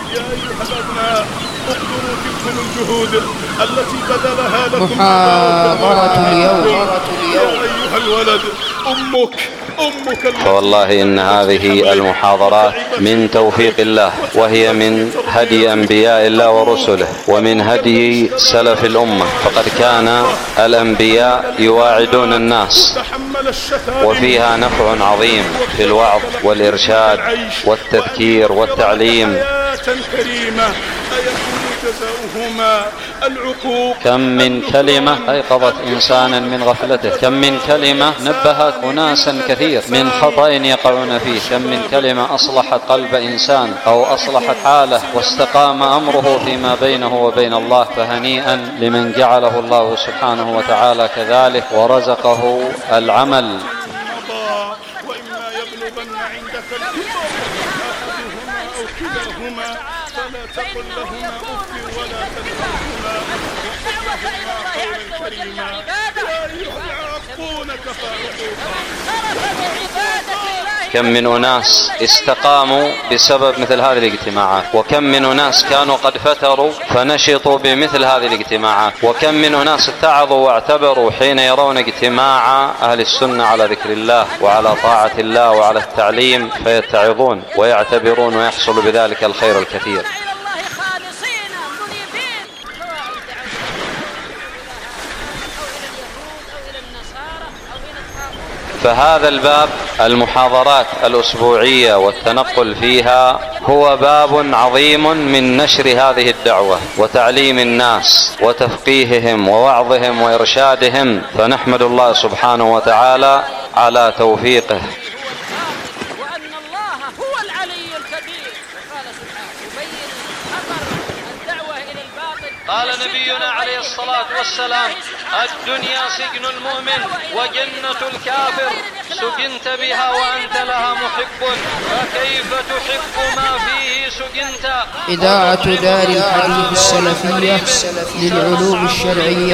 يا أيها الأبناء اقدروا تلكم الجهود التي بذلها لكم محاضرة اليوم. يا أيها الولد أمك فوالله إن هذه المحاضرات من توفيق الله، وهي من هدي أنبياء الله ورسله، ومن هدي سلف الأمة. فقد كان الأنبياء يواعدون الناس، وفيها نفع عظيم في الوعظ والإرشاد والتذكير والتعليم. كم من كلمة أيقظت إنسانا من غفلته، كم من كلمة نبهت أناسا كثير من خطأ يقعون فيه، كم من كلمة أصلحت قلب إنسان أو أصلحت حاله واستقام أمره فيما بينه وبين الله. فهنيئا لمن جعله الله سبحانه وتعالى كذلك ورزقه العمل. وإما يبلغن عندك الكبر أحدهما أو كلاهما فلا تقل لهما أف ولا تنهرهما وقل لهما قولا كريما. يا أيها العاقون كم من أناس استقاموا بسبب مثل هذه الاجتماعات، وكم من أناس كانوا قد فتروا فنشطوا بمثل هذه الاجتماعات، وكم من أناس اتعظوا واعتبروا حين يرون اجتماع أهل السنة على ذكر الله وعلى طاعة الله وعلى التعليم فيتعظون ويعتبرون ويحصل بذلك الخير الكثير. فهذا الباب، المحاضرات الأسبوعية والتنقل فيها، هو باب عظيم من نشر هذه الدعوة وتعليم الناس وتفقيههم ووعظهم وإرشادهم. فنحمد الله سبحانه وتعالى على توفيقه. وأن الله هو العلي الكبير. قال سبحانه يبين خطر الدعوة إلى الباطل. قال نبينا عليه الصلاة والسلام: الدنيا سجن المؤمن وجنة الكافر، سجنت بها وأنت لها محب، فكيف تحب ما فيه سجنت. إذاعة دار الحديث السلفية للعلوم الشرعية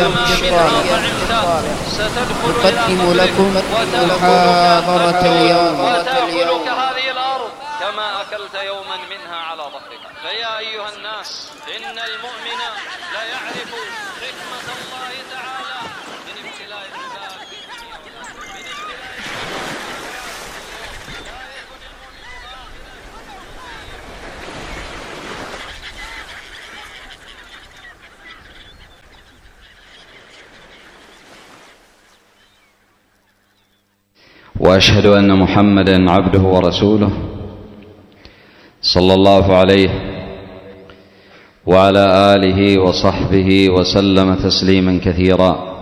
تقدم لكم محاضرة اليوم. وتأكلك هذه الأرض كما أكلت يوما منها على ظهرك. فيا أيها الناس، إن المؤمن لا يعرف حكمة الله تعالى من ابتلاء العباد في الدنيا وأشهد أن محمدا عبده ورسوله صلى الله عليه وعلى آله وصحبه وسلم تسليما كثيرا.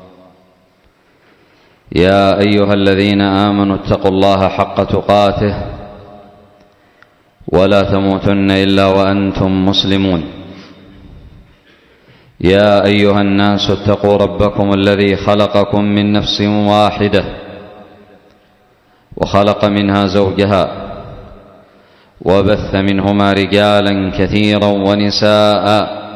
يا أيها الذين آمنوا اتقوا الله حق تقاته ولا تموتن إلا وأنتم مسلمون. يا أيها الناس اتقوا ربكم الذي خلقكم من نفس واحدة وخلق منها زوجها وبث منهما رجالا كثيرا ونساء،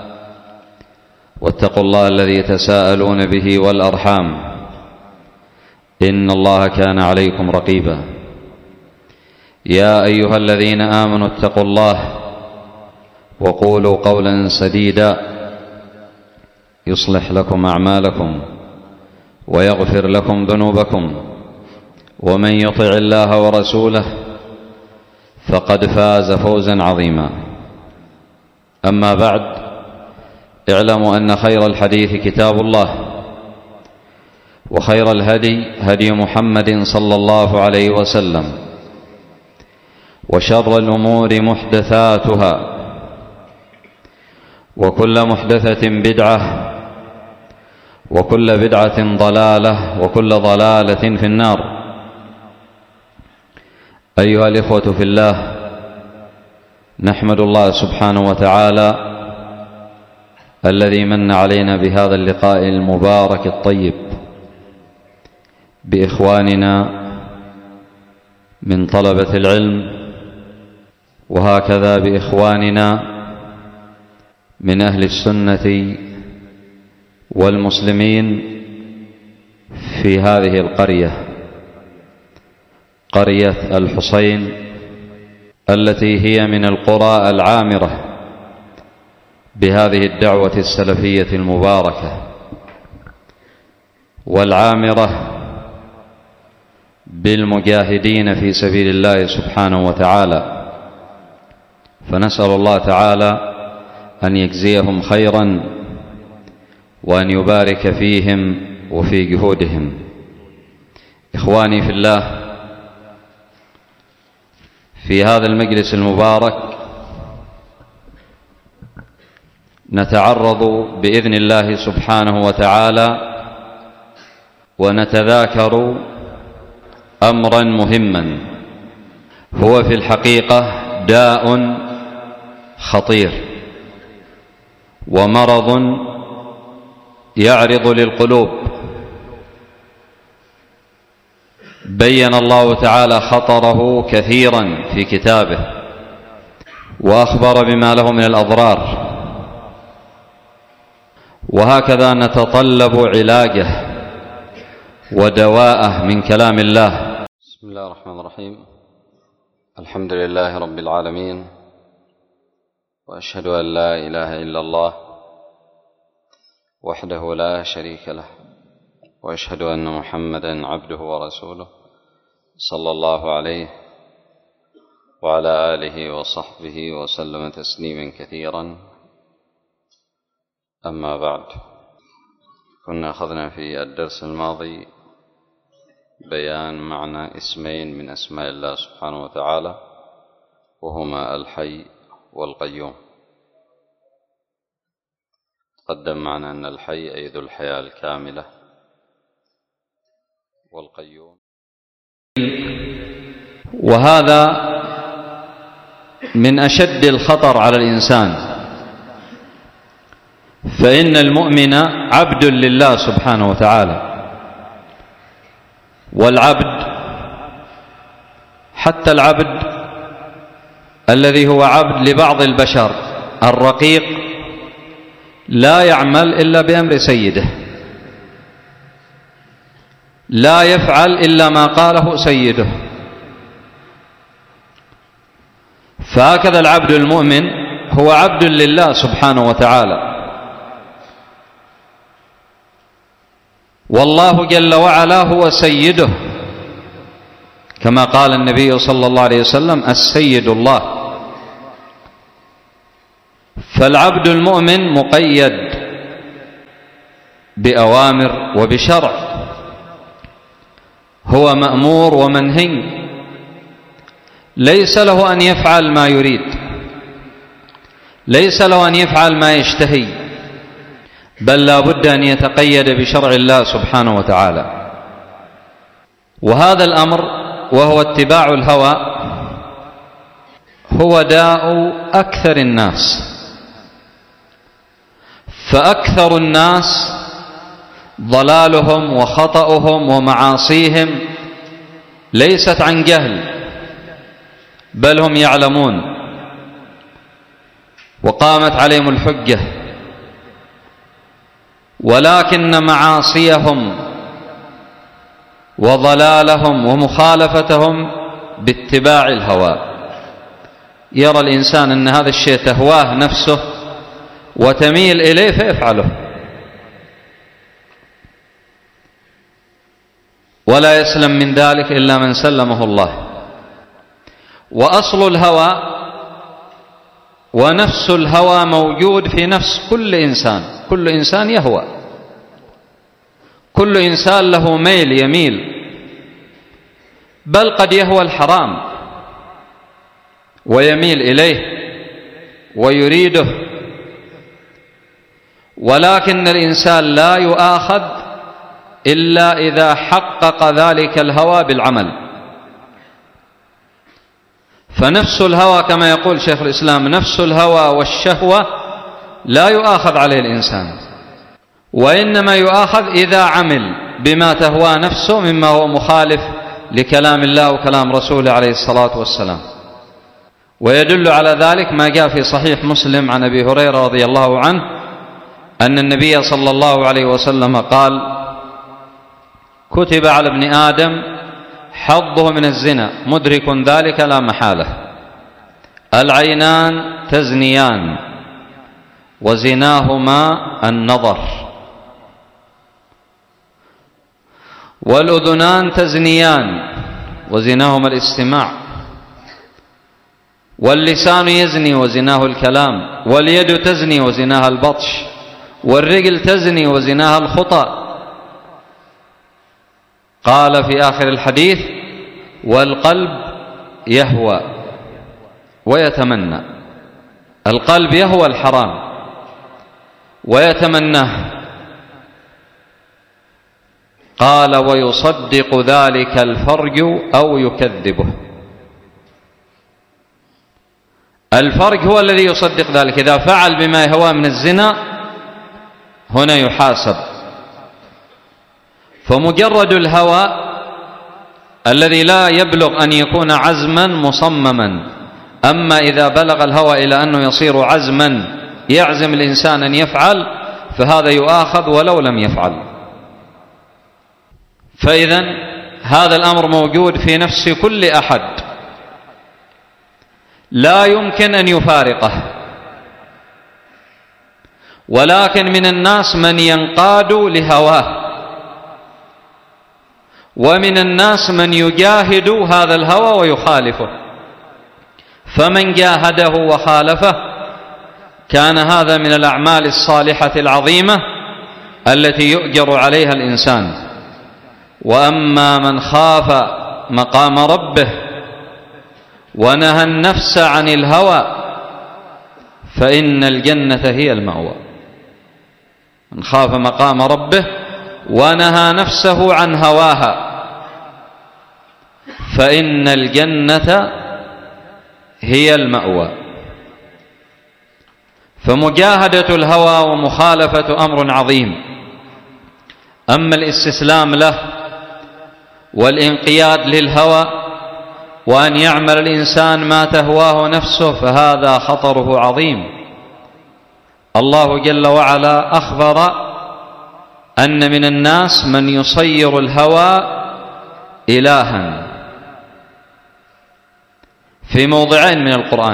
واتقوا الله الذي تساءلون به والأرحام، إن الله كان عليكم رقيبا. يا أيها الذين آمنوا اتقوا الله وقولوا قولا سديدا يصلح لكم أعمالكم ويغفر لكم ذنوبكم، ومن يطع الله ورسوله فقد فاز فوزا عظيما. أما بعد، اعلموا أن خير الحديث كتاب الله، وخير الهدي هدي محمد صلى الله عليه وسلم، وشر الأمور محدثاتها، وكل محدثة بدعة، وكل بدعة ضلالة، وكل ضلالة في النار. أيها الإخوة في الله، نحمد الله سبحانه وتعالى الذي من علينا بهذا اللقاء المبارك الطيب بإخواننا من طلبة العلم، وهكذا بإخواننا من أهل السنة والمسلمين في هذه القرية، قرية الحصين، التي هي من القرى العامرة بهذه الدعوة السلفية المباركة والعامرة بالمجاهدين في سبيل الله سبحانه وتعالى، فنسأل الله تعالى أن يجزيهم خيرا وأن يبارك فيهم وفي جهودهم. إخواني في الله، في هذا المجلس المبارك نتعرض بإذن الله سبحانه وتعالى ونتذاكر أمرا مهما هو في الحقيقة داء خطير ومرض يعرض للقلوب. بين الله تعالى خطره كثيرا في كتابه وأخبر بما له من الأضرار، وهكذا نتطلب علاجه ودواءه من كلام الله. بسم الله الرحمن الرحيم. الحمد لله رب العالمين، وأشهد أن لا إله إلا الله وحده لا شريك له، وأشهد أن محمدا عبده ورسوله صلى الله عليه وعلى آله وصحبه وسلم تسليما كثيرا. أما بعد، كنا أخذنا في الدرس الماضي بيان معنى اسمين من أسماء الله سبحانه وتعالى، وهما الحي والقيوم. تقدم معنا أن الحي أي ذو الحياة الكاملة، والقيوم، وهذا من أشد الخطر على الإنسان، فإن المؤمن عبد لله سبحانه وتعالى، والعبد حتى العبد الذي هو عبد لبعض البشر الرقيق لا يعمل إلا بأمر سيده، لا يفعل إلا ما قاله سيده. فهكذا العبد المؤمن هو عبد لله سبحانه وتعالى، والله جل وعلا هو سيده، كما قال النبي صلى الله عليه وسلم: السيد الله. فالعبد المؤمن مقيد بأوامر وبشرع، هو مأمور ومنهي، ليس له أن يفعل ما يريد، ليس له أن يفعل ما يشتهي، بل لا بد أن يتقيد بشرع الله سبحانه وتعالى. وهذا الأمر وهو اتباع الهوى هو داء أكثر الناس، فأكثر الناس ضلالهم وخطأهم ومعاصيهم ليست عن جهل، بل هم يعلمون وقامت عليهم الحجة، ولكن معاصيهم وضلالهم ومخالفتهم باتباع الهوى. يرى الإنسان أن هذا الشيء تهواه نفسه وتميل إليه فيفعله، ولا يسلم من ذلك إلا من سلمه الله. وأصل الهوى ونفس الهوى موجود في نفس كل إنسان، كل إنسان يهوى، كل إنسان له ميل يميل، بل قد يهوى الحرام ويميل إليه ويريده، ولكن الإنسان لا يؤاخذ إلا إذا حقق ذلك الهوى بالعمل. فنفس الهوى كما يقول شيخ الإسلام، نفس الهوى والشهوة لا يؤاخذ عليه الإنسان، وإنما يؤاخذ إذا عمل بما تهوى نفسه مما هو مخالف لكلام الله وكلام رسوله عليه الصلاة والسلام. ويدل على ذلك ما جاء في صحيح مسلم عن أبي هريرة رضي الله عنه أن النبي صلى الله عليه وسلم قال: كتب على ابن آدم حظه من الزنا مدرك ذلك لا محالة، العينان تزنيان وزناهما النظر، والأذنان تزنيان وزناهما الاستماع، واللسان يزني وزناه الكلام، واليد تزني وزناها البطش، والرجل تزني وزناها الخطأ. قال في آخر الحديث: والقلب يهوى ويتمنى. القلب يهوى الحرام ويتمناه. قال: ويصدق ذلك الفرج أو يكذبه. الفرج هو الذي يصدق ذلك، إذا فعل بما يهوى من الزنا هنا يحاسب. فمجرد الهوى الذي لا يبلغ أن يكون عزما مصمما، أما إذا بلغ الهوى إلى أنه يصير عزما يعزم الإنسان أن يفعل، فهذا يؤاخذ ولو لم يفعل. فإذا هذا الأمر موجود في نفس كل أحد، لا يمكن أن يفارقه. ولكن من الناس من ينقاد لهواه، ومن الناس من يجاهد هذا الهوى ويخالفه. فمن جاهده وخالفه كان هذا من الأعمال الصالحة العظيمة التي يؤجر عليها الإنسان. وأما من خاف مقام ربه ونهى النفس عن الهوى فإن الجنة هي المأوى. من خاف مقام ربه ونهى نفسه عن هواها فإن الجنة هي المأوى. فمجاهدة الهوى ومخالفة أمر عظيم. أما الاستسلام له والانقياد للهوى وأن يعمل الإنسان ما تهواه نفسه فهذا خطره عظيم. الله جل وعلا أخبر أن من الناس من يصير الهوى إلها في موضعين من القرآن.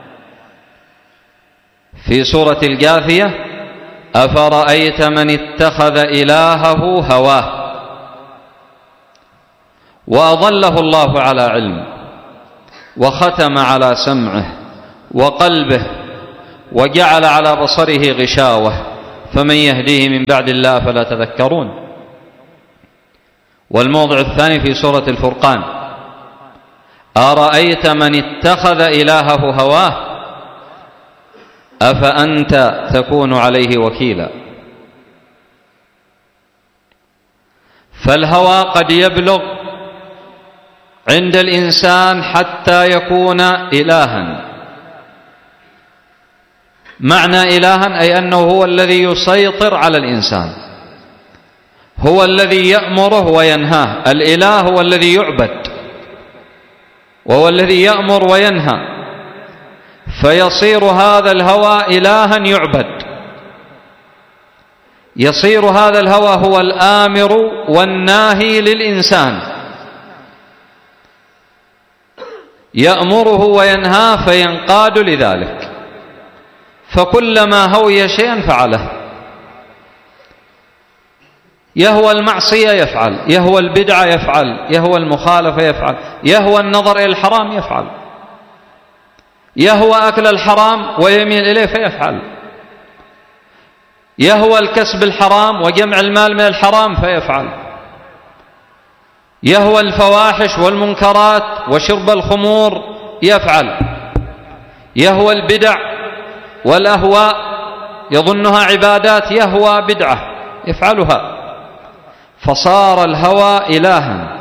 في سورة الجاثية: أفرأيت من اتخذ إلهه هواه وأضله الله على علم وختم على سمعه وقلبه وجعل على بصره غشاوة فمن يهديه من بعد الله فلا تذكرون. والموضع الثاني في سورة الفرقان: أرأيت من اتخذ إلهه هواه أفأنت تكون عليه وكيلا. فالهوى قد يبلغ عند الإنسان حتى يكون إلها. معنى إلها أي أنه هو الذي يسيطر على الإنسان، هو الذي يأمره وينهاه. الإله هو الذي يعبد وهو الذي يأمر وينهى، فيصير هذا الهوى إلها يعبد. يصير هذا الهوى هو الآمر والناهي للإنسان، يأمره وينهاه فينقاد لذلك. فكلما هوي شيئا فعله. يهوى المعصية يفعل، يهوى البدعة يفعل، يهوى المخالفة يفعل، يهوى النظر إلى الحرام يفعل، يهوى أكل الحرام ويميل إليه فيفعل، يهوى الكسب الحرام وجمع المال من الحرام فيفعل، يهوى الفواحش والمنكرات وشرب الخمور يفعل، يهوى البدع والأهواء يظنها عبادات يهوى بدعة يفعلها. فصار الهوى إلها.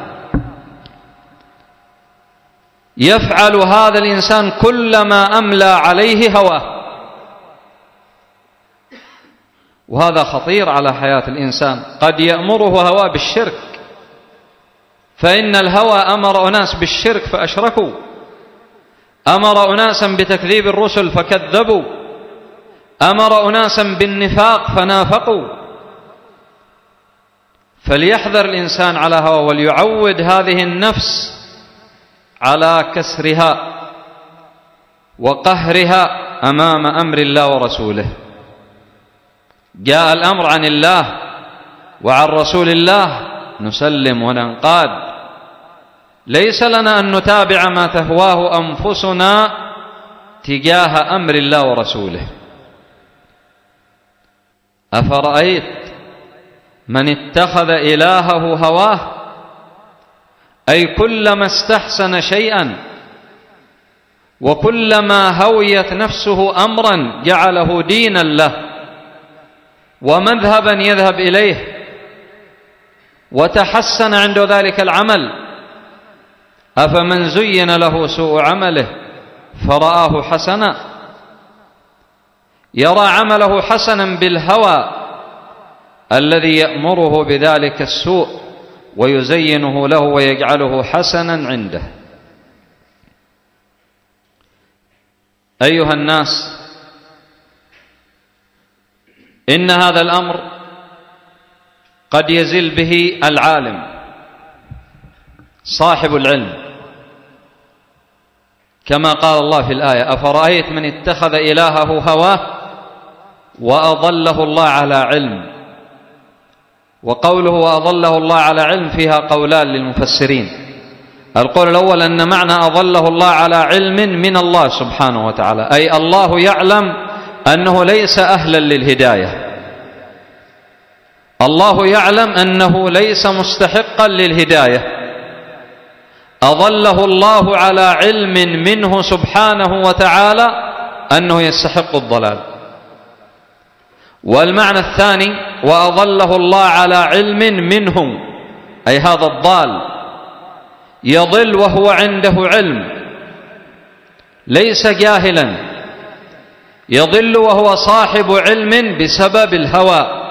يفعل هذا الإنسان كلما أملى عليه هواه، وهذا خطير على حياة الإنسان. قد يأمره هواه بالشرك، فإن الهوى أمر أناس بالشرك فأشركوا، أمر أناسا بتكذيب الرسل فكذبوا، أمر أناسا بالنفاق فنافقوا. فليحذر الإنسان على هوى وليعود هذه النفس على كسرها وقهرها أمام أمر الله ورسوله. جاء الأمر عن الله وعن رسول الله نسلم وننقاد، ليس لنا أن نتابع ما تهواه أنفسنا تجاه أمر الله ورسوله. أفرأيت من اتخذ إلهه هواه، أي كلما استحسن شيئا وكلما هويت نفسه أمرا جعله دينا له ومذهبا يذهب إليه وتحسن عند ذلك العمل. أفمن زين له سوء عمله فرآه حسنا، يرى عمله حسنا بالهوى الذي يأمره بذلك السوء ويزينه له ويجعله حسنا عنده. أيها الناس، إن هذا الأمر قد يزل به العالم صاحب العلم، كما قال الله في الآية: أفرأيت من اتخذ إلهه هواه وأضله الله على علم. وقوله وأضله الله على علم فيها قولان للمفسرين. القول الأول أن معنى أضله الله على علم من الله سبحانه وتعالى، أي الله يعلم أنه ليس أهلا للهداية، الله يعلم أنه ليس مستحقا للهداية، أضله الله على علم منه سبحانه وتعالى أنه يستحق الضلال. والمعنى الثاني: وأضله الله على علم منه، أي هذا الضال يضل وهو عنده علم، ليس جاهلا، يضل وهو صاحب علم بسبب الهوى،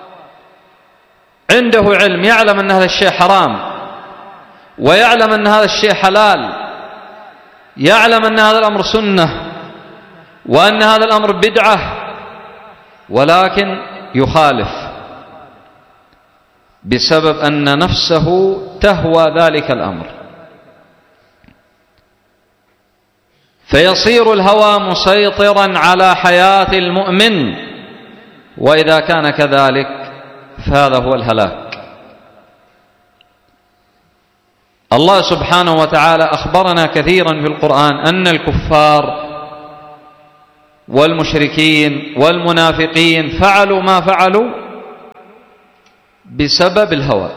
عنده علم، يعلم أن هذا الشيء حرام ويعلم أن هذا الشيء حلال، يعلم أن هذا الأمر سنة وأن هذا الأمر بدعة، ولكن يخالف بسبب أن نفسه تهوى ذلك الأمر، فيصير الهوى مسيطرا على حياة المؤمن، وإذا كان كذلك فهذا هو الهلاك. الله سبحانه وتعالى أخبرنا كثيرا في القرآن أن الكفار والمشركين والمنافقين فعلوا ما فعلوا بسبب الهوى.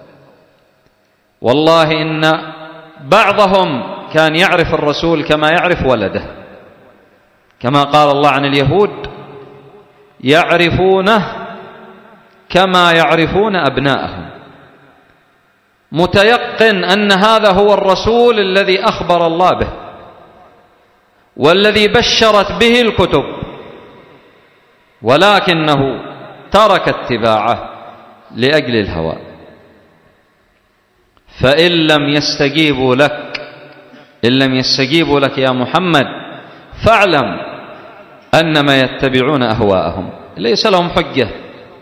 والله إن بعضهم كان يعرف الرسول كما يعرف ولده، كما قال الله عن اليهود: يعرفونه كما يعرفون أبناءهم، متيقن أن هذا هو الرسول الذي أخبر الله به والذي بشرت به الكتب، ولكنه ترك اتباعه لأجل الهوى. فإن لم يستجيبوا لك، إن لم يستجيبوا لك يا محمد، فاعلم أنما يتبعون أهواءهم، ليس لهم حجة،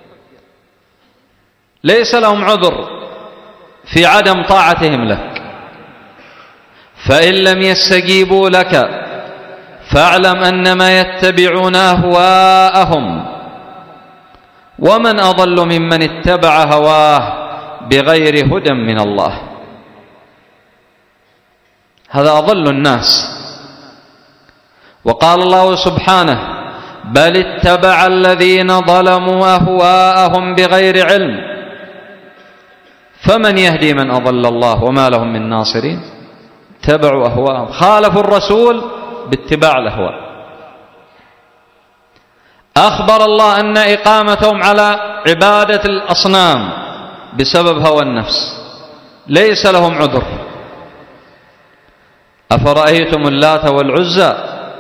ليس لهم عذر في عدم طاعتهم لك. فإن لم يستجيبوا لك فاعلم أنما يتبعون أهواءهم، ومن أضل ممن اتبع هواه بغير هدى من الله. هذا أضل الناس. وقال الله سبحانه: بل اتبع الذين ظلموا أهواءهم بغير علم فمن يهدي من أضل الله وما لهم من ناصرين. اتبعوا أهواءهم، خالفوا الرسول باتباع الأهواء. أخبر الله أن إقامتهم على عبادة الأصنام بسبب هوى النفس ليس لهم عذر. أفرأيتم اللات والعزى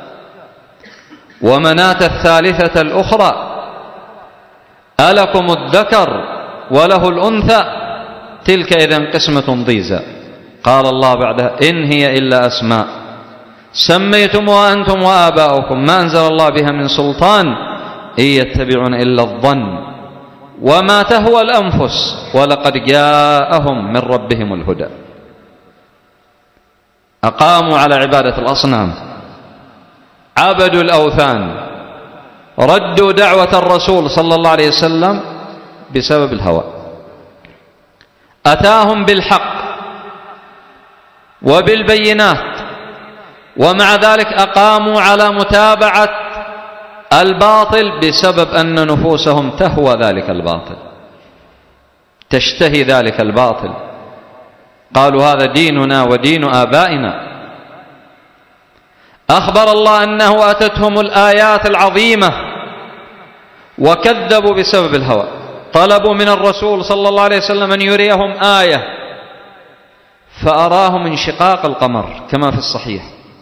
ومناة الثالثة الأخرى ألكم الذكر وله الأنثى تلك إذن قسمة ضيزى. قال الله بعدها: إن هي إلا أسماء سميتموها أنتم وآباؤكم ما أنزل الله بها من سلطان إن يتبعون إلا الظن وما تهوى الأنفس ولقد جاءهم من ربهم الهدى. أقاموا على عبادة الأصنام، عبدوا الأوثان، ردوا دعوة الرسول صلى الله عليه وسلم بسبب الهوى. أتاهم بالحق وبالبينات، ومع ذلك أقاموا على متابعة الباطل بسبب أن نفوسهم تهوى ذلك الباطل، تشتهي ذلك الباطل. قالوا هذا ديننا ودين آبائنا. أخبر الله أنه أتتهم الآيات العظيمة وكذبوا بسبب الهوى. طلبوا من الرسول صلى الله عليه وسلم أن يريهم آية، فأراهم انشقاق القمر كما في الصحيح،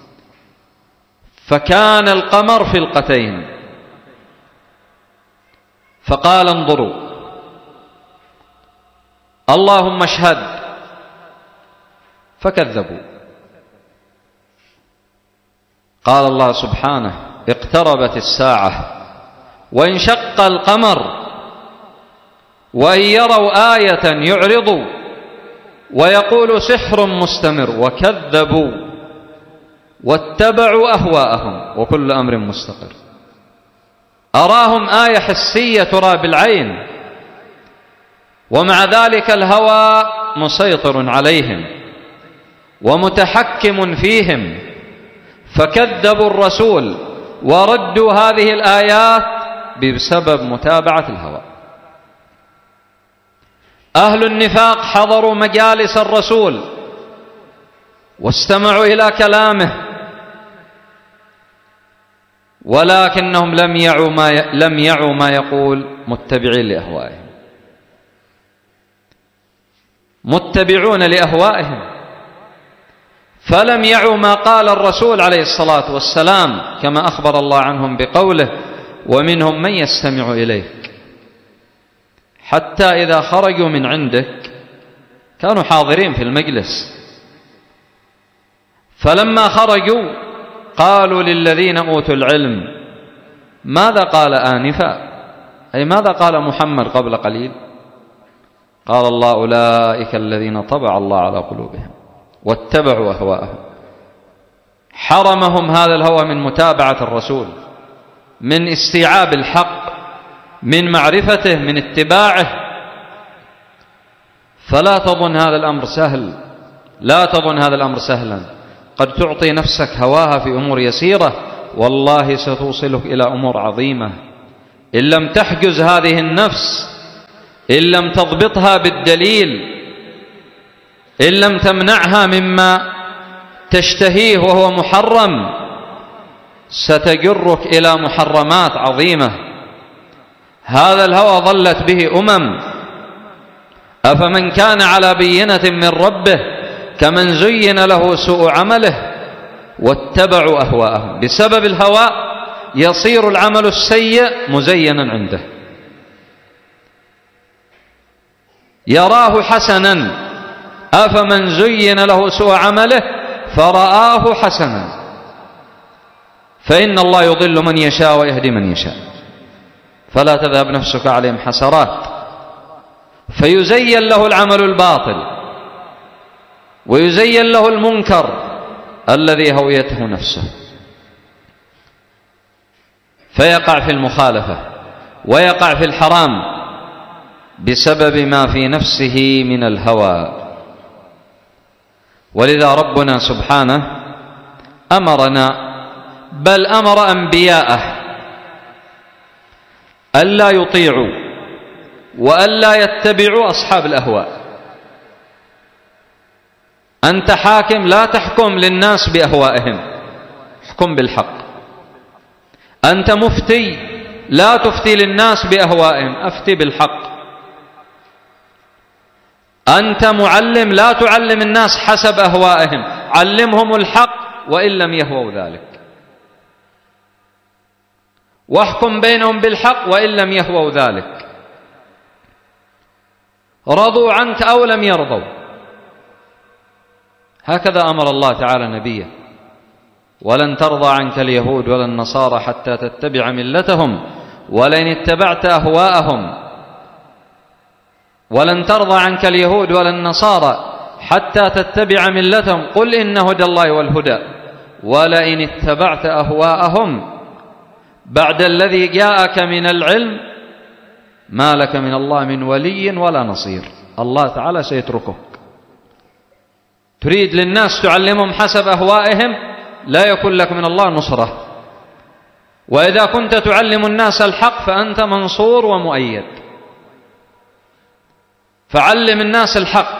فكان القمر فلقتين، فقال انظروا اللهم اشهد، فكذبوا. قال الله سبحانه اقتربت الساعة وانشق القمر وإن يروا آية يعرضوا ويقول سحر مستمر، وكذبوا واتبعوا أهواءهم وكل أمر مستقر. أراهم آية حسية ترى بالعين، ومع ذلك الهوى مسيطر عليهم ومتحكم فيهم، فكذبوا الرسول وردوا هذه الآيات بسبب متابعة الهوى. أهل النفاق حضروا مجالس الرسول واستمعوا إلى كلامه، ولكنهم لم يعوا ما يقول، متبعين لأهوائهم، متبعون لأهوائهم، فلم يعوا ما قال الرسول عليه الصلاة والسلام، كما أخبر الله عنهم بقوله ومنهم من يستمع إليك، حتى إذا خرجوا من عندك كانوا حاضرين في المجلس، فلما خرجوا قالوا للذين أوتوا العلم ماذا قال آنفا، أي ماذا قال محمد قبل قليل؟ قال الله أولئك الذين طبع الله على قلوبهم واتبعوا أهواءهم. حرمهم هذا الهوى من متابعة الرسول، من استيعاب الحق، من معرفته، من اتباعه. فلا تظن هذا الأمر سهل، لا تظن هذا الأمر سهلا. قد تعطي نفسك هواها في أمور يسيرة، والله ستوصلك إلى أمور عظيمة إن لم تحجز هذه النفس، إن لم تضبطها بالدليل، إن لم تمنعها مما تشتهيه وهو محرم، ستجرك إلى محرمات عظيمة. هذا الهوى ضلت به أمم، أفمن كان على بينة من ربه كمن زين له سوء عمله واتبعوا أهواءهم. بسبب الهوى يصير العمل السيء مزينا عنده، يراه حسنا، أفمن زين له سوء عمله فرآه حسنا. فإن الله يضل من يشاء ويهدي من يشاء، فلا تذهب نفسك عليهم حسرات، فيزين له العمل الباطل ويزين له المنكر الذي هويته نفسه، فيقع في المخالفة ويقع في الحرام بسبب ما في نفسه من الهوى. ولذا ربنا سبحانه أمرنا، بل أمر أنبياءه ألا يطيعوا وألا يتبعوا أصحاب الأهواء. أنت حاكم، لا تحكم للناس بأهوائهم، احكم بالحق. أنت مفتي، لا تفتي للناس بأهوائهم، أفتي بالحق. أنت معلم، لا تعلم الناس حسب أهوائهم، علمهم الحق وإن لم يهووا ذلك، واحكم بينهم بالحق وإن لم يهووا ذلك، رضوا عنك أو لم يرضوا. هكذا أمر الله تعالى نبيه: ولن ترضى عنك اليهود ولا النصارى حتى تتبع ملتهم ولئن اتبعت أهواءهم. ولن ترضى عنك اليهود ولا النصارى حتى تتبع ملتهم، قل إن هدى الله والهدى ولئن اتبعت أهواءهم. بعد الذي جاءك من العلم ما لك من الله من ولي ولا نصير. الله تعالى سيتركك. تريد للناس تعلمهم حسب أهوائهم، لا يكون لك من الله نصرة. وإذا كنت تعلم الناس الحق فأنت منصور ومؤيد. فعلم الناس الحق،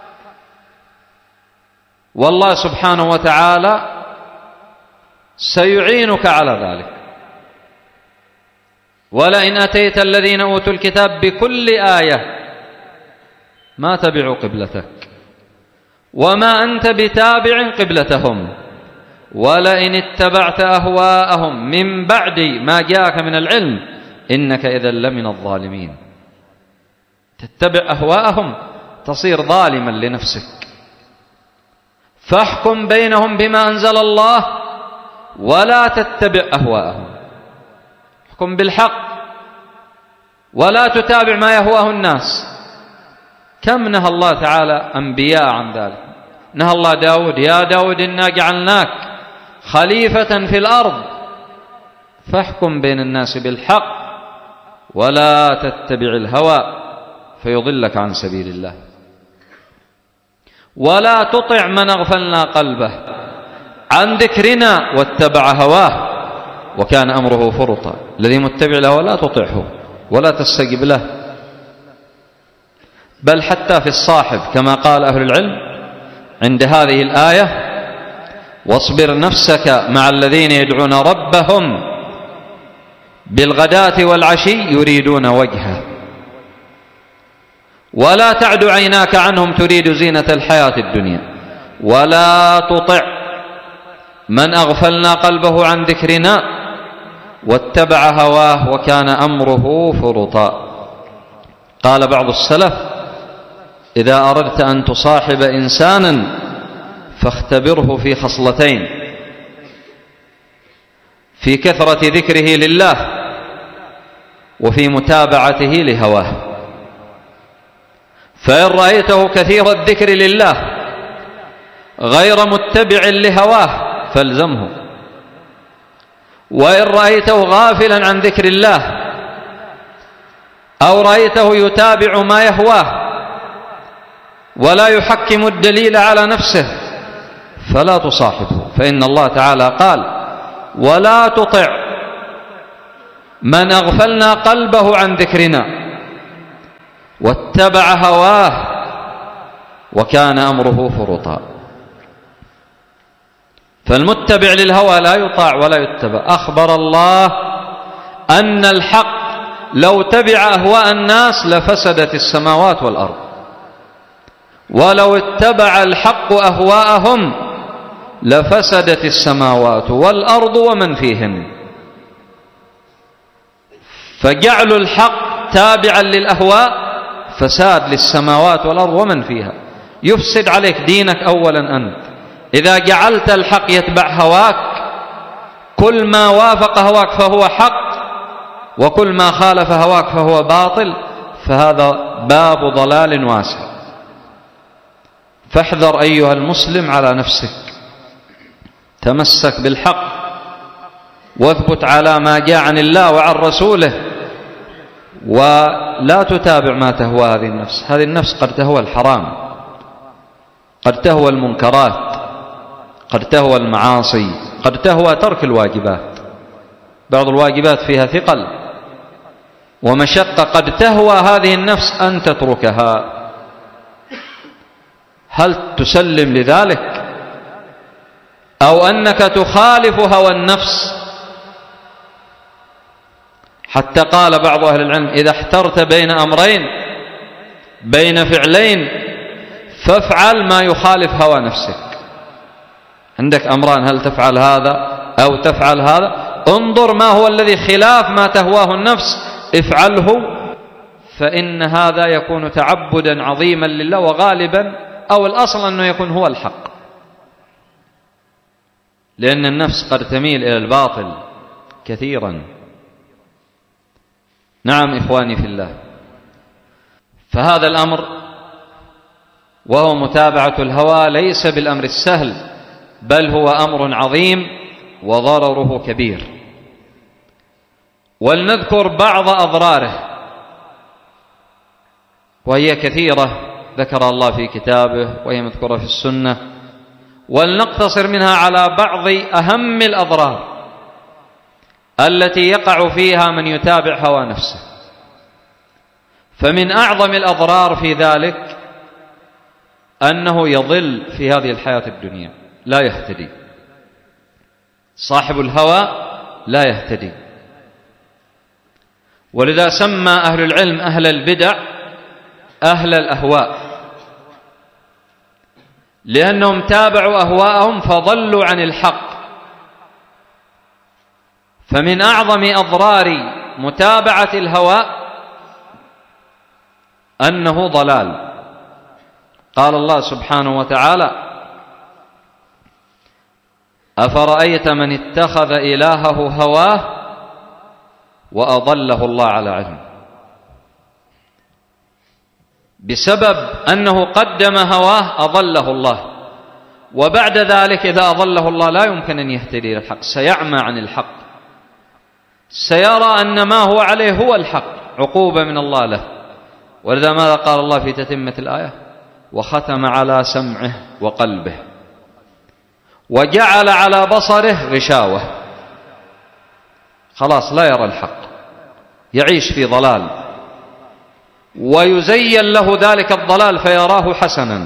والله سبحانه وتعالى سيعينك على ذلك. ولئن أتيت الذين أوتوا الكتاب بكل آية ما تبعوا قبلتك وما أنت بتابع قبلتهم ولئن اتبعت أهواءهم من بعد ما جاءك من العلم إنك إذا لمن الظالمين. تتبع أهواءهم تصير ظالما لنفسك. فاحكم بينهم بما أنزل الله ولا تتبع أهواءهم. احكم بالحق ولا تتابع ما يهواه الناس. كم نهى الله تعالى أنبياء عن ذلك. نهى الله داود: يا داود إنا جعلناك خليفة في الأرض فاحكم بين الناس بالحق ولا تتبع الهوى فيضلك عن سبيل الله. ولا تطع من أغفلنا قلبه عن ذكرنا واتبع هواه وكان أمره فرطا. الذي متبع له لا تطعه ولا تستجب له. بل حتى في الصاحب كما قال أهل العلم عند هذه الآية: واصبر نفسك مع الذين يدعون ربهم بالغداة والعشي يريدون وجهه ولا تعد عيناك عنهم تريد زينة الحياة الدنيا ولا تطع من أغفلنا قلبه عن ذكرنا واتبع هواه وكان أمره فرطا. قال بعض السلف: إذا أردت أن تصاحب إنسانا فاختبره في خصلتين: في كثرة ذكره لله وفي متابعته لهواه. فإن رأيته كثير الذكر لله غير متبع لهواه فالزمه، وإن رأيته غافلا عن ذكر الله أو رأيته يتابع ما يهواه ولا يحكم الدليل على نفسه فلا تصاحبه. فإن الله تعالى قال: ولا تطع من أغفلنا قلبه عن ذكرنا واتبع هواه وكان أمره فرطا. فالمتبع للهوى لا يطاع ولا يتبع. أخبر الله أن الحق لو تبع أهواء الناس لفسدت السماوات والأرض، ولو اتبع الحق أهواءهم لفسدت السماوات والأرض ومن فيهن. فجعل الحق تابعا للأهواء فساد للسماوات والأرض ومن فيها. يفسد عليك دينك أولا أنت. إذا جعلت الحق يتبع هواك كل ما وافق هواك فهو حق وكل ما خالف هواك فهو باطل، فهذا باب ضلال واسع. فاحذر أيها المسلم على نفسك، تمسك بالحق واثبت على ما جاء عن الله وعن رسوله، ولا تتابع ما تهوى هذه النفس. هذه النفس قد تهوى الحرام، قد تهوى المنكرات، قد تهوى المعاصي، قد تهوى ترك الواجبات. بعض الواجبات فيها ثقل ومشقة، قد تهوى هذه النفس أن تتركها. هل تسلم لذلك أو أنك تخالف هوى النفس؟ حتى قال بعض أهل العلم: إذا احترت بين أمرين، بين فعلين، فافعل ما يخالف هوى نفسك. عندك أمران: هل تفعل هذا أو تفعل هذا؟ انظر ما هو الذي خلاف ما تهواه النفس افعله، فإن هذا يكون تعبدا عظيما لله، وغالبا أو الأصل أنه يكون هو الحق، لأن النفس قد تميل إلى الباطل كثيرا. نعم إخواني في الله، فهذا الأمر وهو متابعة الهوى ليس بالأمر السهل، بل هو أمر عظيم وضرره كبير. ولنذكر بعض أضراره وهي كثيرة ذكر الله في كتابه وهي مذكورة في السنة، ولنقتصر منها على بعض أهم الأضرار التي يقع فيها من يتابع هوى نفسه. فمن أعظم الأضرار في ذلك أنه يضل في هذه الحياة الدنيا، لا يهتدي. صاحب الهوى لا يهتدي، ولذا سمى أهل العلم أهل البدع أهل الأهواء، لأنهم تابعوا أهواءهم فضلوا عن الحق. فمن أعظم أضرار متابعة الهوى أنه ضلال. قال الله سبحانه وتعالى: أفرأيت من اتخذ إلهه هواه وأضله الله على علم. بسبب أنه قدم هواه أضله الله، وبعد ذلك إذا أضله الله لا يمكن أن يهتدي إلى الحق، سيعمى عن الحق، سيرى أن ما هو عليه هو الحق، عقوبة من الله له. ولذا ماذا قال الله في تتمة الآية؟ وختم على سمعه وقلبه وجعل على بصره غشاوة. خلاص لا يرى الحق، يعيش في ضلال، ويزين له ذلك الضلال فيراه حسنا.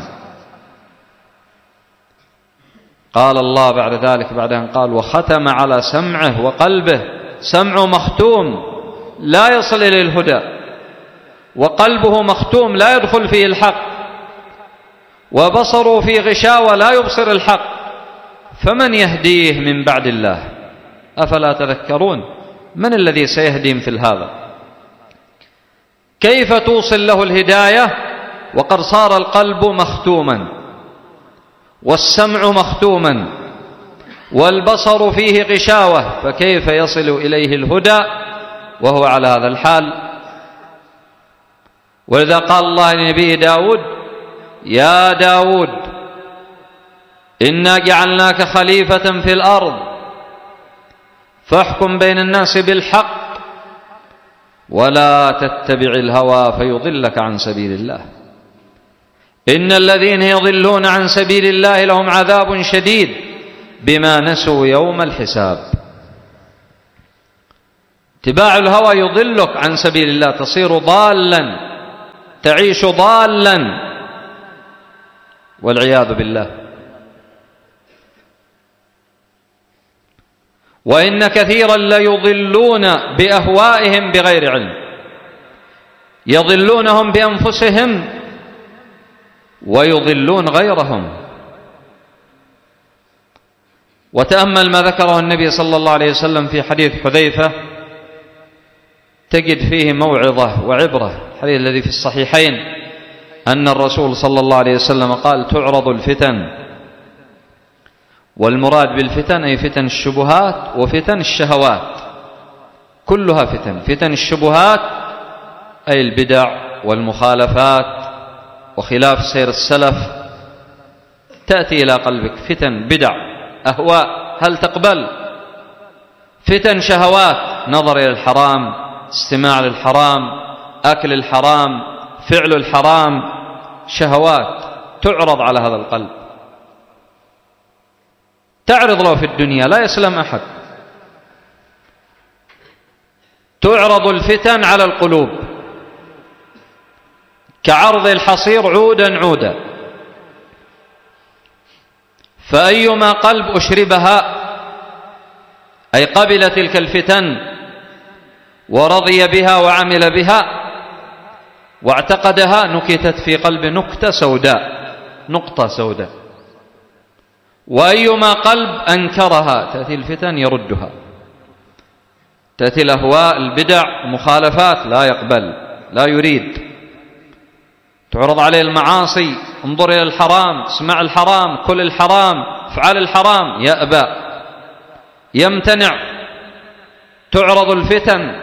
قال الله بعد ذلك بعد أن قال وختم على سمعه وقلبه، سمعه مختوم لا يصل إلى الهدى، وقلبه مختوم لا يدخل فيه الحق، وبصره في غشاوة لا يبصر الحق، فمن يهديه من بعد الله؟ أفلا تذكرون؟ من الذي سيهدي مثل هذا؟ كيف توصل له الهداية وقد صار القلب مختوما والسمع مختوما والبصر فيه غشاوة؟ فكيف يصل إليه الهدى وهو على هذا الحال؟ ولذا قال الله لنبي داود: يا داود إنا جعلناك خليفة في الأرض فاحكم بين الناس بالحق ولا تتبع الهوى فيضلك عن سبيل الله إن الذين يضلون عن سبيل الله لهم عذاب شديد بما نسوا يوم الحساب. اتباع الهوى يضلك عن سبيل الله، تصير ضالا، تعيش ضالا والعياذ بالله. وإن كثيرا ليضلون بأهوائهم بغير علم، يضلونهم بأنفسهم ويضلون غيرهم. وتأمل ما ذكره النبي صلى الله عليه وسلم في حديث حذيفة، تجد فيه موعظة وعبرة. الحديث الذي في الصحيحين أن الرسول صلى الله عليه وسلم قال: تعرض الفتن، والمراد بالفتن أي فتن الشبهات وفتن الشهوات، كلها فتن. فتن الشبهات أي البدع والمخالفات وخلاف سير السلف، تأتي إلى قلبك فتن بدع أهواء هل تقبل؟ فتن شهوات، نظر إلى الحرام، استماع للحرام، أكل الحرام، فعل الحرام، شهوات تعرض على هذا القلب، تعرض له في الدنيا لا يسلم أحد. تعرض الفتن على القلوب كعرض الحصير عودا عودا، فأيما قلب أشربها أي قبل تلك الفتن ورضي بها وعمل بها واعتقدها، نكتت في قلب نكتة سوداء، نقطة سوداء. وأيما قلب أنكرها، تأتي الفتن يردها، تأتي الأهواء البدع مخالفات لا يقبل لا يريد، تعرض عليه المعاصي، انظر إلى الحرام، اسمع الحرام، كل الحرام، افعل الحرام، يأبى يمتنع. تعرض الفتن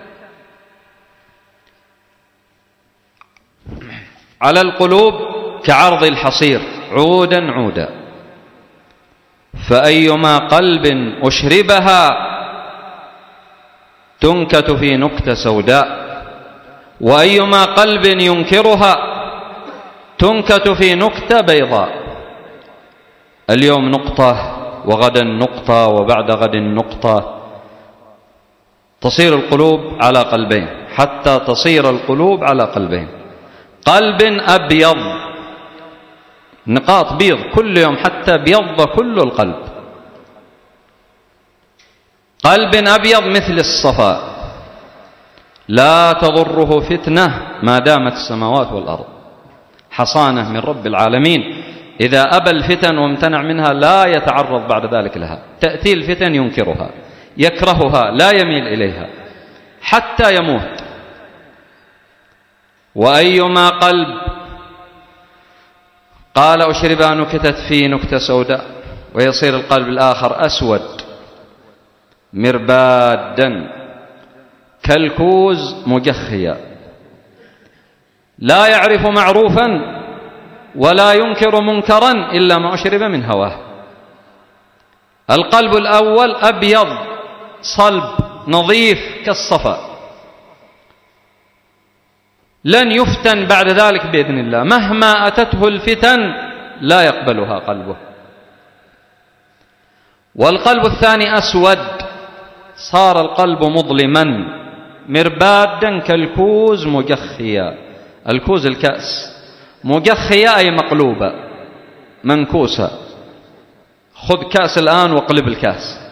على القلوب كعرض الحصير عودا عودا، فأيما قلب أشربها تنكت في نكتة سوداء، وأيما قلب ينكرها تنكت في نكتة بيضاء. اليوم نقطة، وغدا نقطة، وبعد غد نقطة، تصير القلوب على قلبين، حتى تصير القلوب على قلبين. قلب أبيض، نقاط بيض كل يوم حتى بيض كل القلب. قلب أبيض مثل الصفاء لا تضره فتنة ما دامت السماوات والأرض، حصانة من رب العالمين. إذا أبى الفتن وامتنع منها لا يتعرض بعد ذلك لها. تأتي الفتن ينكرها، يكرهها، لا يميل إليها حتى يموت. وأيما قلب قال أشربها نكتت في نكتة سوداء، ويصير القلب الآخر أسود مربادا كالكوز مجخيا، لا يعرف معروفا ولا ينكر منكرا إلا ما أشرب من هواه. القلب الأول أبيض صلب نظيف كالصفا، لن يفتن بعد ذلك بإذن الله، مهما أتته الفتن لا يقبلها قلبه. والقلب الثاني أسود، صار القلب مظلما مربادا كالكوز مجخيا. الكوز الكأس، مجخية أي مقلوبة منكوسة. خذ كأس الآن واقلب الكأس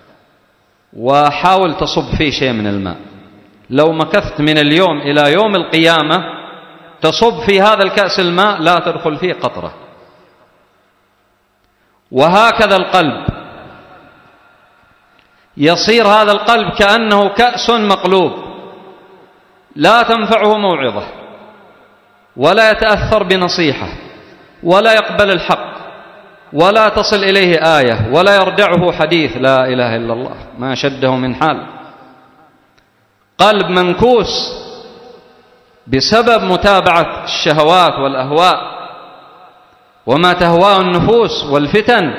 وحاول تصب فيه شيء من الماء، لو مكثت من اليوم إلى يوم القيامة تصب في هذا الكأس الماء لا تدخل فيه قطرة. وهكذا القلب، يصير هذا القلب كأنه كأس مقلوب، لا تنفعه موعظة، ولا يتأثر بنصيحة، ولا يقبل الحق، ولا تصل إليه آية، ولا يردعه حديث لا إله إلا الله، ما شده من حال. قلب منكوس بسبب متابعة الشهوات والأهواء وما تهواه النفوس والفتن،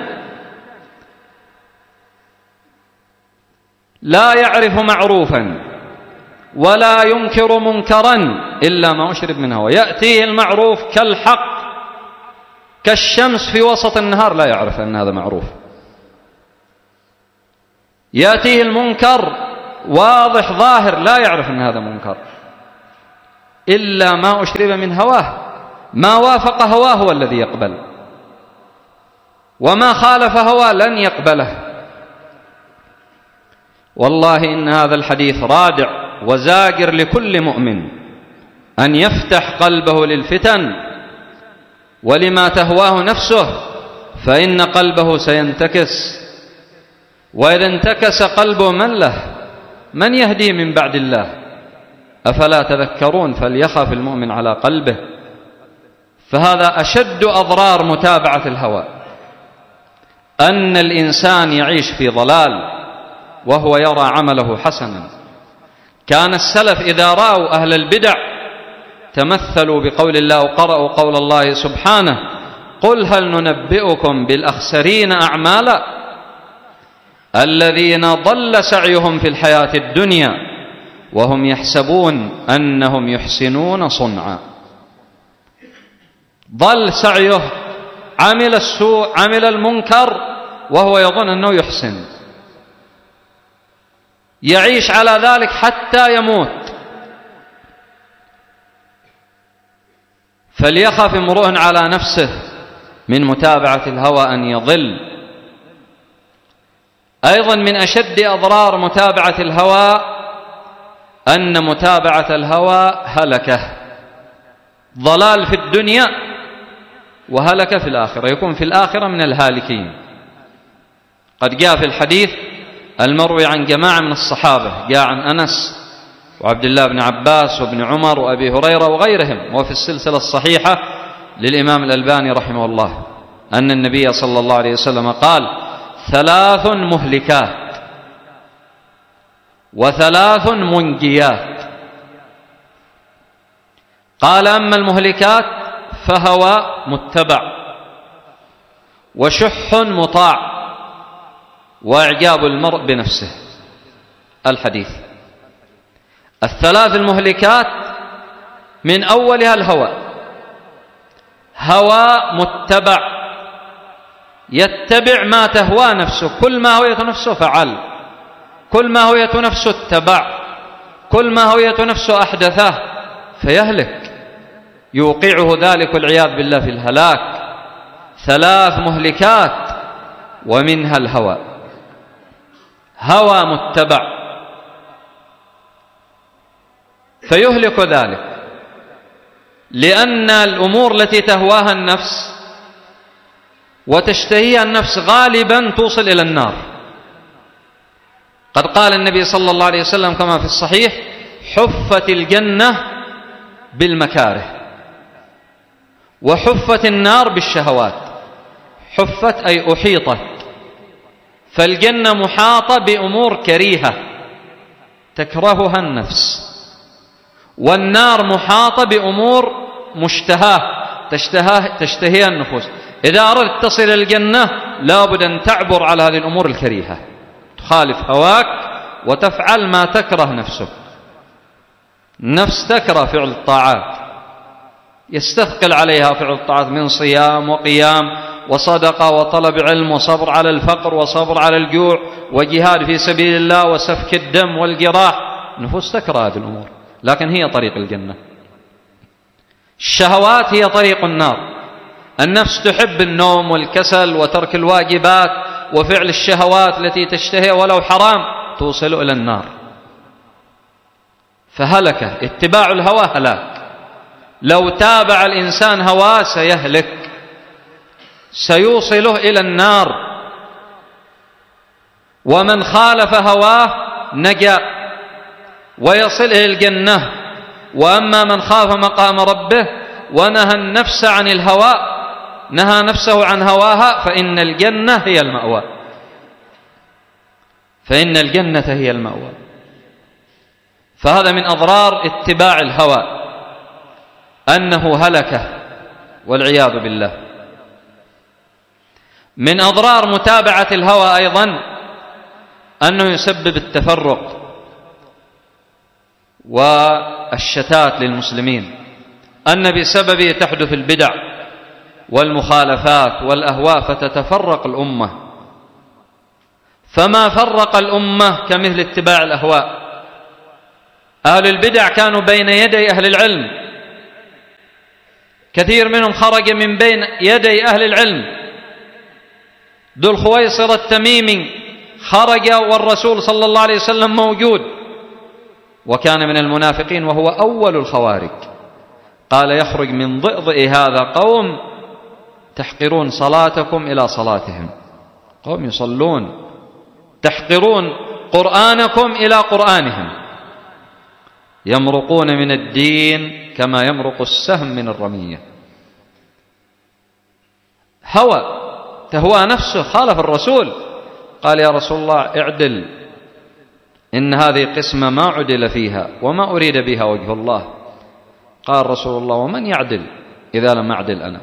لا يعرف معروفا ولا ينكر منكرا إلا ما أشرب من هواه. يأتيه المعروف كالحق كالشمس في وسط النهار لا يعرف أن هذا معروف، يأتيه المنكر واضح ظاهر لا يعرف أن هذا منكر إلا ما أشرب من هواه. ما وافق هواه هو الذي يقبل، وما خالف هواه لن يقبله. والله إن هذا الحديث رادع وزاجر لكل مؤمن أن يفتح قلبه للفتن ولما تهواه نفسه، فإن قلبه سينتكس، وإذا انتكس قلبه من له؟ من يهدي من بعد الله؟ أفلا تذكرون؟ فليخاف المؤمن على قلبه. فهذا أشد أضرار متابعة الهوى، أن الإنسان يعيش في ضلال وهو يرى عمله حسنا. كان السلف إذا رأوا أهل البدع تمثلوا بقول الله وقرأوا قول الله سبحانه: قل هل ننبئكم بالأخسرين أعمالا الذين ضل سعيهم في الحياة الدنيا وهم يحسبون أنهم يحسنون صنعا. ضل سعيه، عمل السوء، عمل المنكر وهو يظن أنه يحسن، يعيش على ذلك حتى يموت. فليخف امرؤ على نفسه من متابعة الهوى أن يضل. أيضا من أشد أضرار متابعة الهوى أن متابعة الهوى هلكة، ضلال في الدنيا وهلكة في الآخرة، يكون في الآخرة من الهالكين. قد جاء في الحديث المروي عن جماعة من الصحابة، جاء عن أنس وعبد الله بن عباس وابن عمر وأبي هريرة وغيرهم، وفي السلسلة الصحيحة للإمام الألباني رحمه الله، أن النبي صلى الله عليه وسلم قال: 3 مهلكات و3 منجيات. قال: أما المهلكات فهوى متبع، وشح مطاع، وإعجاب المرء بنفسه. الحديث. الثلاث المهلكات من أولها الهوى، هوى متبع يتبع ما تهوى نفسه، كل ما هويت نفسه فعل، كل ما هويت نفسه اتبع، كل ما هويت نفسه أحدثه فيهلك، يوقعه ذلك والعياذ بالله في الهلاك. ثلاث مهلكات ومنها الهوى، هوى متبع فيهلك ذلك، لأن الأمور التي تهواها النفس وتشتهيها النفس غالبا توصل إلى النار. قد قال النبي صلى الله عليه وسلم كما في الصحيح: حفت الجنة بالمكاره وحفت النار بالشهوات. حفت أي أحيطت، فالجنة محاطة بأمور كريهة تكرهها النفس، والنار محاطة بأمور مشتهاة تشتهيها النفوس. إذا أردت تصل إلى الجنة لابد أن تعبر على هذه الأمور الكريهة، تخالف هواك وتفعل ما تكره نفسك. النفس تكره فعل الطاعات، يستثقل عليها فعل الطاعات من صيام وقيام وصدقة وطلب علم وصبر على الفقر وصبر على الجوع وجهاد في سبيل الله وسفك الدم والجراح. النفوس تكره هذه الأمور، لكن هي طريق الجنة. الشهوات هي طريق النار. النفس تحب النوم والكسل وترك الواجبات وفعل الشهوات التي تشتهي ولو حرام توصل إلى النار. فهلك، اتباع الهوى هلاك. لو تابع الإنسان هواه سيهلك، سيوصله إلى النار. ومن خالف هواه نجا ويصل إلى الجنة. وأما من خاف مقام ربه ونهى النفس عن الهوى، نهى نفسه عن هواها، فإن الجنة هي المأوى، فإن الجنة هي المأوى. فهذا من أضرار اتباع الهوى، أنه هلكه والعياذ بالله. من أضرار متابعة الهوى أيضا أنه يسبب التفرق والشتات للمسلمين، أن بسببه تحدث البدع والمخالفات والأهواء فتتفرق الأمة. فما فرق الأمة كمثل اتباع الأهواء. أهل البدع كانوا بين يدي أهل العلم، كثير منهم خرج من بين يدي أهل العلم. ذو الخويصر التميمي خرج والرسول صلى الله عليه وسلم موجود، وكان من المنافقين وهو أول الخوارج. قال: يخرج من ضئضئ هذا قوم تحقرون صلاتكم إلى صلاتهم، قوم يصلون، تحقرون قرآنكم إلى قرآنهم، يمرقون من الدين كما يمرق السهم من الرمية. هوى، تهوى نفسه، خالف الرسول. قال: يا رسول الله اعدل، إن هذه قسمة ما عدل فيها وما أريد بها وجه الله. قال رسول الله: ومن يعدل إذا لم أعدل أنا؟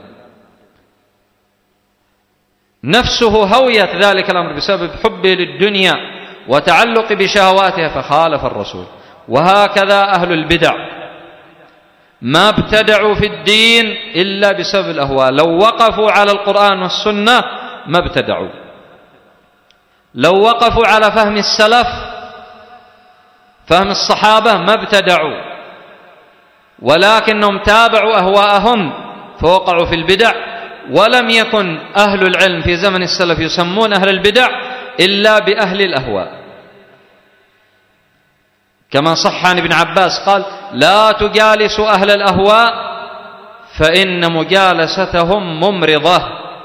نفسه هويت ذلك الأمر بسبب حبه للدنيا وتعلق بشهواتها فخالف الرسول. وهكذا أهل البدع ما ابتدعوا في الدين إلا بسبب الأهواء. لو وقفوا على القرآن والسنة ما ابتدعوا، لو وقفوا على فهم السلف، فهم الصحابة، ما ابتدعوا، ولكنهم تابعوا أهواءهم فوقعوا في البدع. ولم يكن أهل العلم في زمن السلف يسمون أهل البدع إلا بأهل الأهواء، كما صح عن ابن عباس قال: لا تجالسوا أهل الأهواء فإن مجالستهم ممرضة.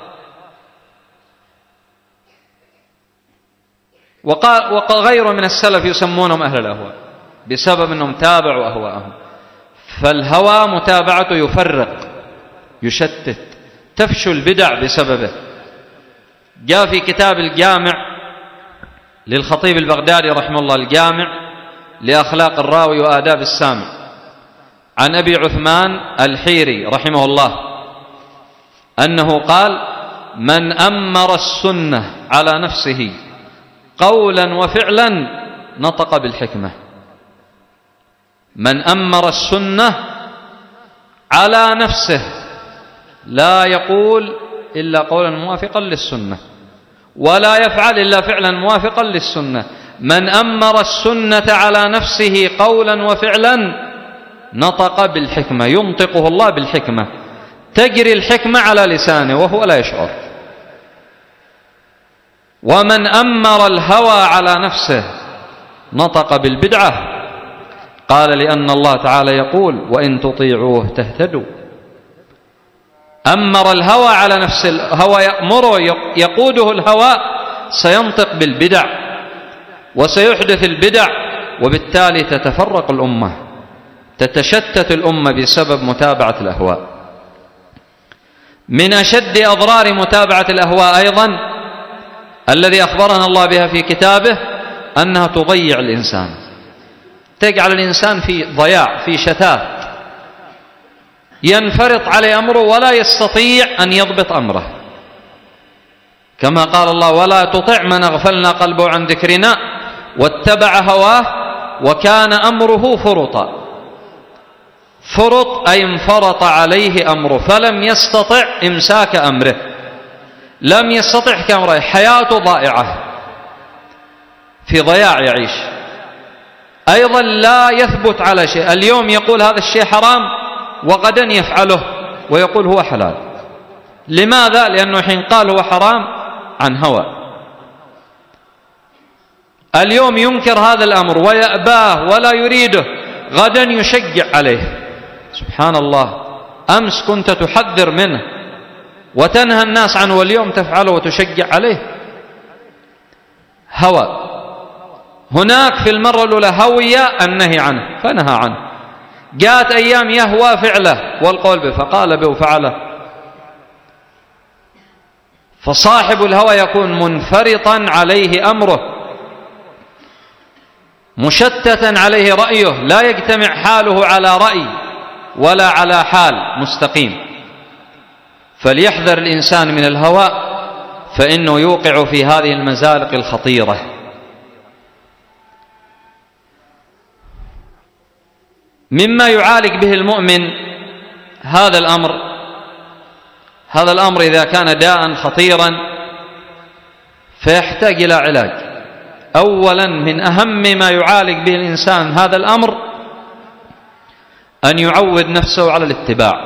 وغيره من السلف يسمونهم أهل الأهواء بسبب أنهم تابعوا أهواءهم. فالهوى متابعته يفرق، يشتت، تفشو البدع بسببه. جاء في كتاب الجامع للخطيب البغدادي رحمه الله، الجامع لأخلاق الراوي وآداب السامع، عن أبي عثمان الحيري رحمه الله أنه قال: من أمر السنة على نفسه قولا وفعلا نطق بالحكمة. من أمر السنة على نفسه لا يقول إلا قولا موافقا للسنة ولا يفعل إلا فعلا موافقا للسنة. من أمر السنة على نفسه قولا وفعلا نطق بالحكمة، ينطقه الله بالحكمة، تجري الحكمة على لسانه وهو لا يشعر. ومن أمر الهوى على نفسه نطق بالبدعة، قال لأن الله تعالى يقول وإن تطيعوه تهتدوا. أمر الهوى على نفسه، الهوى يأمره يقوده الهوى، سينطق بالبدع وسيحدث البدع، وبالتالي تتفرق الأمة، تتشتت الأمة بسبب متابعة الأهواء. من أشد أضرار متابعة الأهواء أيضا الذي أخبرنا الله بها في كتابه أنها تضيع الإنسان، تجعل الإنسان في ضياع، في شتات، ينفرط عليه أمره ولا يستطيع أن يضبط أمره، كما قال الله ولا تطع من أغفلنا قلبه عن ذكرنا واتبع هواه وكان أمره فرطا. فرط أي انفرط عليه أمره فلم يستطع إمساك أمره، لم يستطع إحكام أمره، حياته ضائعة، في ضياع يعيش. أيضا لا يثبت على شيء، اليوم يقول هذا الشيء حرام وغدا يفعله ويقول هو حلال. لماذا؟ لأنه حين قال هو حرام عن هوى. اليوم ينكر هذا الأمر ويأباه ولا يريده، غدا يشجع عليه. سبحان الله، أمس كنت تحذر منه وتنهى الناس عنه واليوم تفعله وتشجع عليه. هوى. هناك في المرة الأولى هوي النهي عنه فنهى عنه، جاءت أيام يهوى فعله والقول به فقال به وفعله. فصاحب الهوى يكون منفرطا عليه أمره، مشتتا عليه رأيه، لا يجتمع حاله على رأي ولا على حال مستقيم. فليحذر الإنسان من الهوى فإنه يوقع في هذه المزالق الخطيرة. مما يعالج به المؤمن هذا الأمر إذا كان داء خطيرا فيحتاج إلى علاج. أولا من أهم ما يعالج به الإنسان هذا الأمر أن يعود نفسه على الاتباع.